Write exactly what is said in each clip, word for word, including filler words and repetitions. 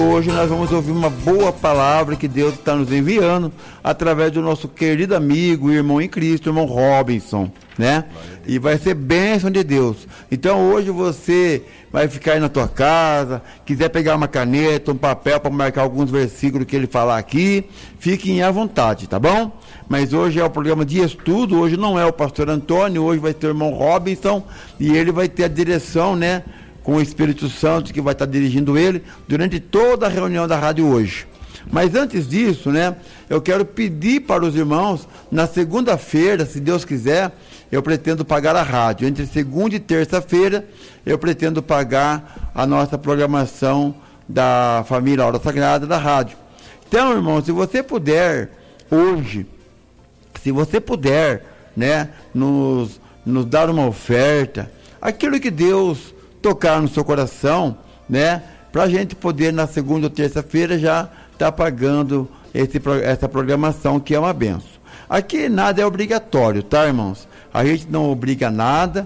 Hoje nós vamos ouvir uma boa palavra que Deus está nos enviando através do nosso querido amigo, irmão em Cristo, irmão Robinson, né? E vai ser bênção de Deus. Então hoje você vai ficar aí na tua casa, quiser pegar uma caneta, um papel para marcar alguns versículos que ele falar aqui, fiquem à vontade, tá bom? Mas hoje é o programa de estudo, hoje não é o pastor Antônio, hoje vai ter o irmão Robinson e ele vai ter a direção, né? Com o Espírito Santo que vai estar dirigindo ele durante toda a reunião da rádio hoje. Mas antes disso, né, eu quero pedir para os irmãos, na segunda-feira, se Deus quiser, eu pretendo pagar a rádio. Entre segunda e terça-feira, eu pretendo pagar a nossa programação da família Hora Sagrada da rádio. Então, irmão, se você puder, hoje, se você puder, né, nos, nos dar uma oferta, aquilo que Deus tocar no seu coração, né? Para a gente poder na segunda ou terça-feira já estar tá pagando esse, essa programação que é uma benção. Aqui nada é obrigatório, tá, irmãos? A gente não obriga nada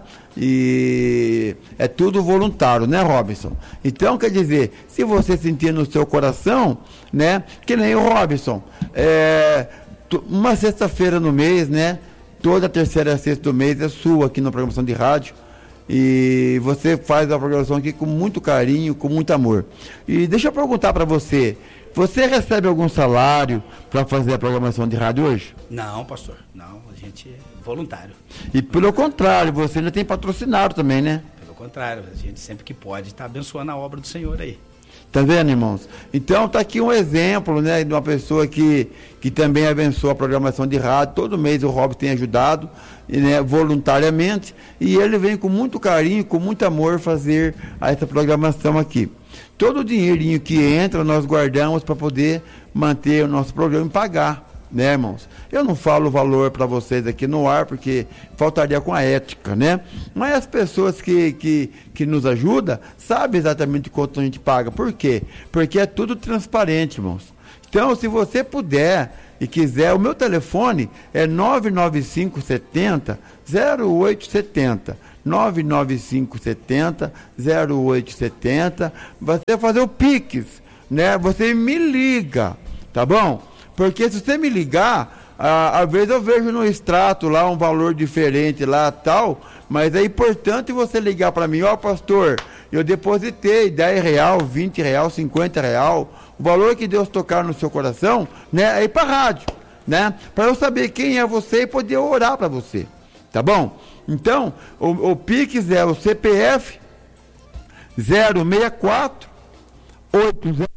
e é tudo voluntário, né, Robinson? Então, quer dizer, se você sentir no seu coração, né? Que nem o Robinson, é, uma sexta-feira no mês, né? Toda a terceira sexta do mês é sua aqui na programação de rádio. E você faz a programação aqui com muito carinho, com muito amor. E deixa eu perguntar para você, você recebe algum salário para fazer a programação de rádio hoje? Não, pastor, não, a gente é voluntário. E pelo contrário, você ainda tem patrocinado também, né? Pelo contrário, a gente sempre que pode está abençoando a obra do Senhor aí. Tá vendo, irmãos? Então tá aqui um exemplo, né, de uma pessoa que, que também abençoa a programação de rádio. Todo mês o Robson tem ajudado, né, voluntariamente, e ele vem com muito carinho, com muito amor fazer essa programação aqui. Todo o dinheirinho que entra nós guardamos para poder manter o nosso programa e pagar, né, irmãos? Eu não falo o valor para vocês aqui no ar, porque faltaria com a ética, né? Mas as pessoas que, que, que nos ajudam sabem exatamente quanto a gente paga. Por quê? Porque é tudo transparente, irmãos. Então, se você puder e quiser, o meu telefone é nove nove cinco sete zero zero oito sete zero. nove nove cinco sete zero zero oito sete zero. Você fazer o Pix, né? Você me liga, tá bom? Porque se você me ligar, ah, às vezes eu vejo no extrato lá um valor diferente lá tal, mas é importante você ligar para mim, ó, oh, pastor, eu depositei dez real, vinte real, cinquenta real, o valor que Deus tocar no seu coração, né, é ir para a rádio, né, para eu saber quem é você e poder orar para você, tá bom? Então, o, o Pix é o C P F zero seis quatro oito zero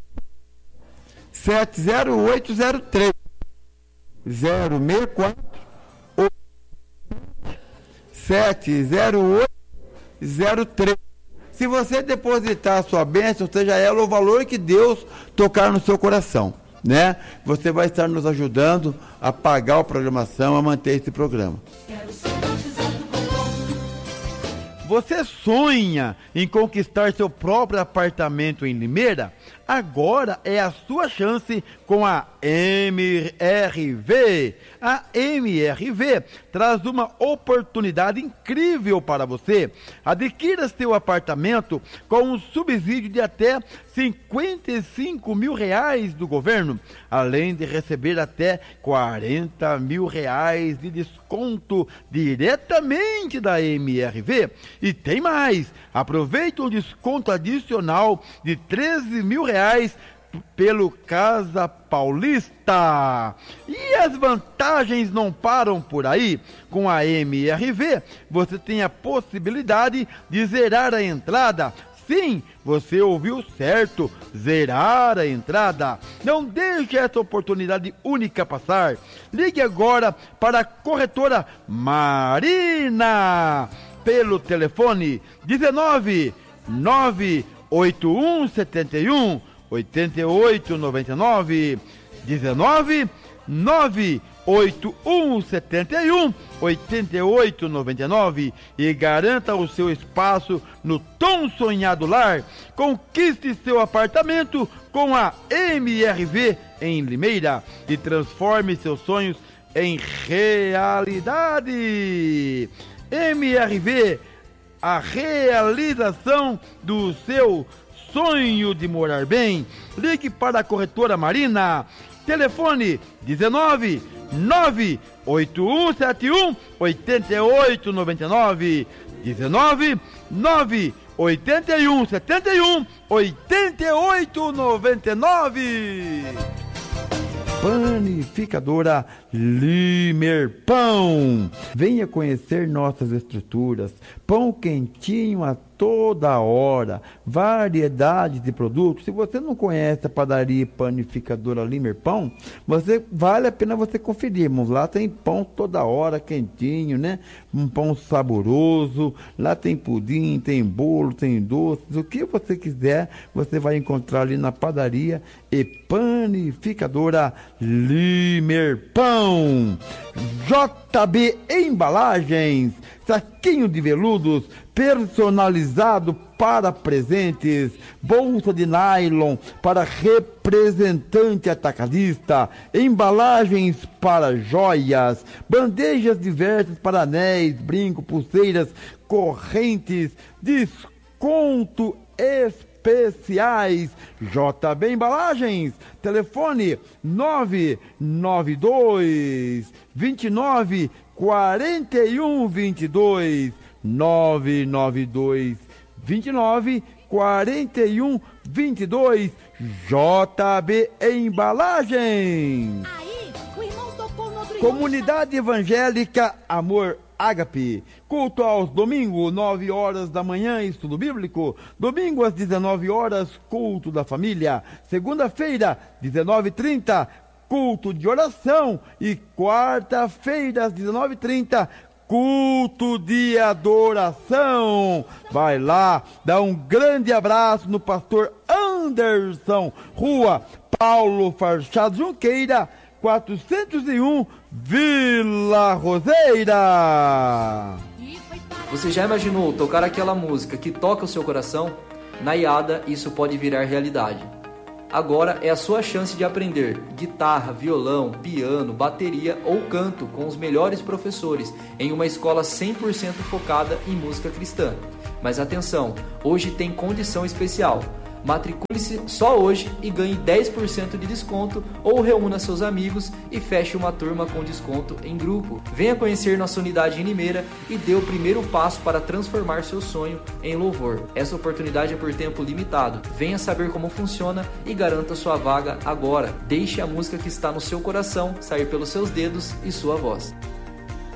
sete zero oito zero três zero seis quatro sete zero oito zero três. Se você depositar a sua bênção, seja ela o valor que Deus tocar no seu coração, né? Você vai estar nos ajudando a pagar a programação, a manter esse programa. Você sonha em conquistar seu próprio apartamento em Limeira? Agora é a sua chance com a M R V. A M R V traz uma oportunidade incrível para você. Adquira seu apartamento com um subsídio de até cinquenta e cinco mil reais do governo, além de receber até quarenta mil reais de desconto diretamente da M R V. E tem mais, aproveite um desconto adicional de treze mil reais pelo Casa Paulista. E as vantagens não param por aí. Com a M R V, você tem a possibilidade de zerar a entrada. Sim, você ouviu certo, zerar a entrada. Não deixe essa oportunidade única passar. Ligue agora para a corretora Marina pelo telefone dezenove, nove oito um sete um, oito oito nove nove, dezenove, nove oito um sete um, oito oito nove nove e garanta o seu espaço no tão sonhado lar. Conquiste seu apartamento com a M R V em Limeira e transforme seus sonhos em realidade. M R V, a realização do seu sonho de morar bem, ligue para a Corretora Marina. Telefone dezenove, nove oito um sete um, oito oito nove nove. dezenove, nove oito um sete um, oito oito nove nove. Panificadora Limer Pão. Venha conhecer nossas estruturas. Pão quentinho a toda hora. Variedade de produtos. Se você não conhece a padaria Panificadora Limer Pão, você, vale a pena você conferir, irmãos. Lá tem pão toda hora, quentinho, né? Um pão saboroso. Lá tem pudim, tem bolo, tem doces. O que você quiser, você vai encontrar ali na padaria e Panificadora Limer Pão. J B Embalagens, saquinho de veludos personalizado para presentes, bolsa de nylon para representante atacadista, embalagens para joias, bandejas diversas para anéis, brinco, pulseiras, correntes, desconto especiais. J B Embalagens, telefone nove nove dois, vinte e nove, quarenta e um, vinte e dois, nove nove dois, vinte e nove, quarenta e um, vinte e dois. J B Embalagens. Aí, o irmão tocou no outro Comunidade Evangélica Amor Ágape, culto aos domingos, nove horas da manhã, estudo bíblico. Domingo às dezenove horas, culto da família. Segunda-feira, dezenove e trinta, culto de oração. E quarta-feira, às dezenove e trinta, culto de adoração. Vai lá, dá um grande abraço no pastor Anderson, Rua Paulo Farchado Junqueira, quatrocentos e um, Vila Roseira. Você já imaginou tocar aquela música que toca o seu coração? Na I A D A, isso pode virar realidade. Agora é a sua chance de aprender guitarra, violão, piano, bateria ou canto com os melhores professores em uma escola cem por cento focada em música cristã. Mas atenção, hoje tem condição especial. Matricule-se só hoje e ganhe dez por cento de desconto ou reúna seus amigos e feche uma turma com desconto em grupo. Venha conhecer nossa unidade em Limeira e dê o primeiro passo para transformar seu sonho em louvor. Essa oportunidade é por tempo limitado. Venha saber como funciona e garanta sua vaga agora. Deixe a música que está no seu coração sair pelos seus dedos e sua voz.